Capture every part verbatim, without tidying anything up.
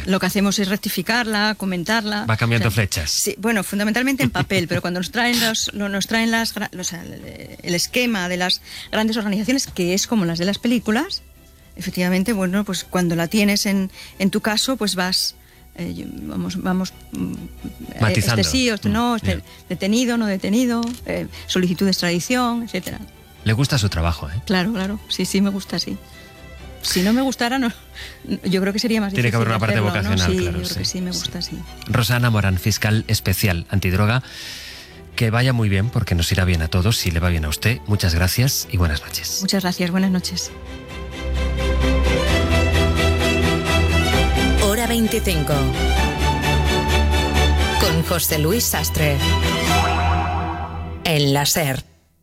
lo que hacemos es rectificarla, comentarla. Va cambiando o sea, flechas. Sí, bueno, fundamentalmente en papel, pero cuando nos traen los, nos traen las, los, el esquema de las grandes organizaciones, que es como las de las películas, efectivamente, bueno, pues cuando la tienes en, en tu caso, pues vas, eh, vamos, vamos, matizando. Este sí, este no, este detenido, no detenido, eh, solicitud de extradición, etcétera. Le gusta su trabajo, ¿eh? Claro, claro, sí, sí, me gusta, sí. Si no me gustara, no, yo creo que sería más Tiene difícil. Tiene que haber una parte hacerlo, vocacional, ¿no? Sí, claro. yo creo Sí, que sí, me gusta, sí. Rosana Morán, fiscal especial antidroga. Que vaya muy bien, porque nos irá bien a todos si le va bien a usted. Muchas gracias y buenas noches. Muchas gracias, buenas noches. Hora veinticinco. Con José Luis Sastre. En la SER.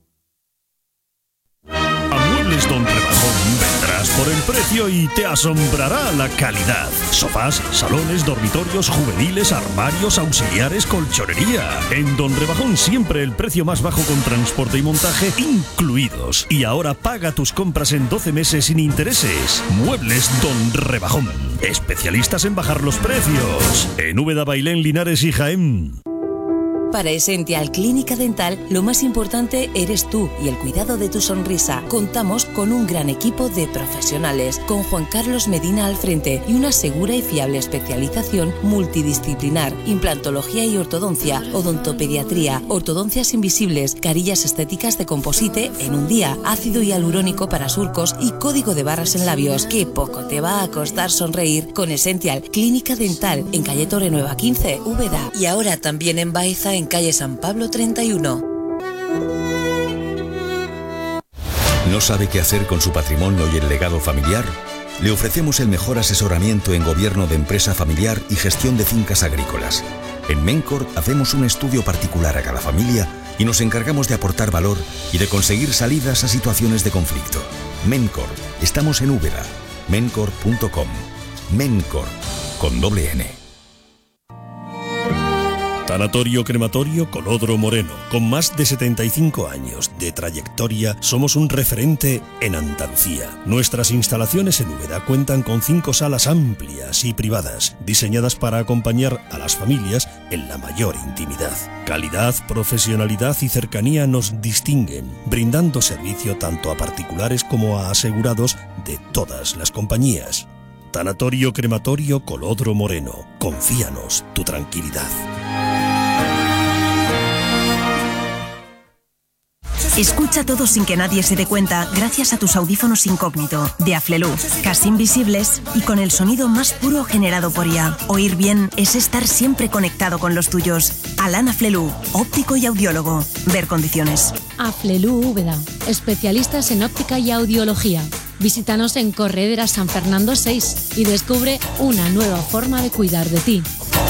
Muebles Don Rebajón, vendrás por el precio y te asombrará la calidad. Sofás, salones, dormitorios, juveniles, armarios, auxiliares, colchonería. En Don Rebajón siempre el precio más bajo con transporte y montaje incluidos. Y ahora paga tus compras en doce meses sin intereses. Muebles Don Rebajón. Especialistas en bajar los precios. En Úbeda, Bailén, Linares y Jaén. Para Essential Clínica Dental, lo más importante eres tú y el cuidado de tu sonrisa. Contamos con un gran equipo de profesionales, con Juan Carlos Medina al frente y una segura y fiable especialización multidisciplinar, implantología y ortodoncia, odontopediatría, ortodoncias invisibles, carillas estéticas de composite en un día, ácido hialurónico para surcos y código de barras en labios. Qué poco te va a costar sonreír con Essential Clínica Dental en calle Torre Nueva quince, Úbeda. Y ahora también en Baeza, en calle San Pablo treinta y uno. ¿No sabe qué hacer con su patrimonio y el legado familiar? Le ofrecemos el mejor asesoramiento en gobierno de empresa familiar y gestión de fincas agrícolas. En Mencor hacemos un estudio particular a cada familia y nos encargamos de aportar valor y de conseguir salidas a situaciones de conflicto. Mencor, estamos en Úbeda. mencor punto com. Mencor, con doble N. Tanatorio Crematorio Colodro Moreno. Con más de setenta y cinco años de trayectoria, somos un referente en Andalucía. Nuestras instalaciones en Úbeda cuentan con cinco salas amplias y privadas, diseñadas para acompañar a las familias en la mayor intimidad. Calidad, profesionalidad y cercanía nos distinguen, brindando servicio tanto a particulares como a asegurados de todas las compañías. Tanatorio Crematorio Colodro Moreno. Confíanos tu tranquilidad. Escucha todo sin que nadie se dé cuenta gracias a tus audífonos incógnito de Aflelu, casi invisibles y con el sonido más puro generado por I A. Oír bien es estar siempre conectado con los tuyos. Alan Aflelu, óptico y audiólogo. Ver condiciones. Aflelu Úbeda, especialistas en óptica y audiología. Visítanos en Corredera San Fernando seis y descubre una nueva forma de cuidar de ti.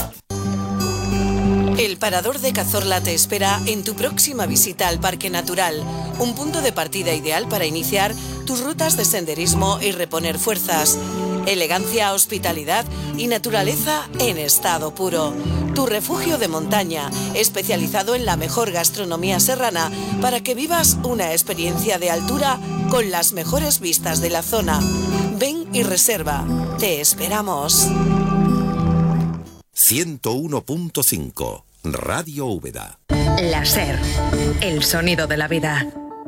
El Parador de Cazorla te espera en tu próxima visita al Parque Natural, un punto de partida ideal para iniciar tus rutas de senderismo y reponer fuerzas. Elegancia, hospitalidad y naturaleza en estado puro. Tu refugio de montaña, especializado en la mejor gastronomía serrana para que vivas una experiencia de altura con las mejores vistas de la zona. Ven y reserva. Te esperamos. ciento uno punto cinco Radio Úbeda. La SER, el sonido de la vida.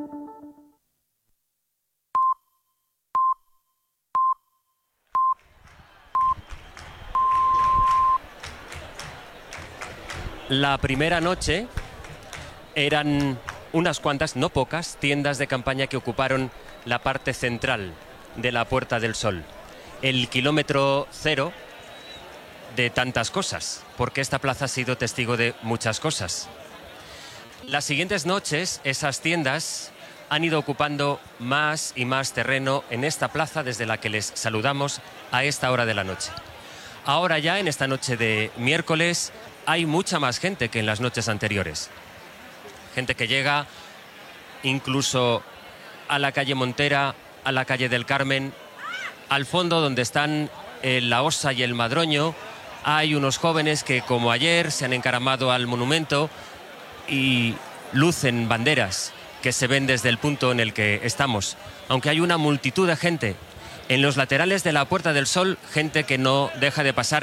La primera noche eran unas cuantas, no pocas, tiendas de campaña que ocuparon la parte central de la Puerta del Sol. El kilómetro cero de tantas cosas, porque esta plaza ha sido testigo de muchas cosas. Las siguientes noches, esas tiendas han ido ocupando más y más terreno en esta plaza desde la que les saludamos a esta hora de la noche. Ahora ya, en esta noche de miércoles, hay mucha más gente que en las noches anteriores. Gente que llega incluso a la calle Montera, a la calle del Carmen, al fondo donde están eh, la Osa y el Madroño. Hay unos jóvenes que, como ayer, se han encaramado al monumento y lucen banderas que se ven desde el punto en el que estamos. Aunque hay una multitud de gente en los laterales de la Puerta del Sol, gente que no deja de pasar